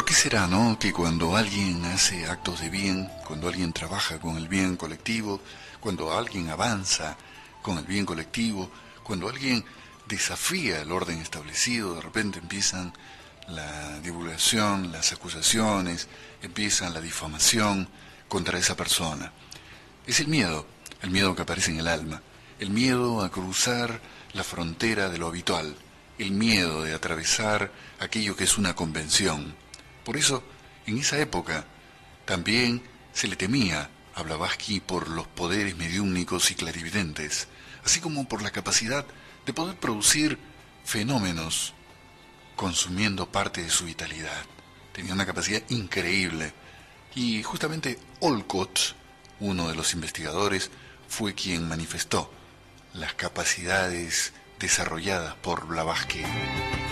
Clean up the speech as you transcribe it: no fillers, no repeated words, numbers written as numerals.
qué será, no? Que cuando alguien hace actos de bien, cuando alguien trabaja con el bien colectivo, cuando alguien avanza con el bien colectivo, cuando alguien desafía el orden establecido, de repente empiezan la divulgación, las acusaciones, empiezan la difamación contra esa persona. Es el miedo que aparece en el alma, el miedo a cruzar la frontera de lo habitual, el miedo de atravesar aquello que es una convención. Por eso, en esa época, también se le temía a Blavatsky por los poderes mediúmnicos y clarividentes, así como por la capacidad de poder producir fenómenos consumiendo parte de su vitalidad. Tenía una capacidad increíble. Y justamente Olcott, uno de los investigadores, fue quien manifestó las capacidades desarrolladas por Blavatsky.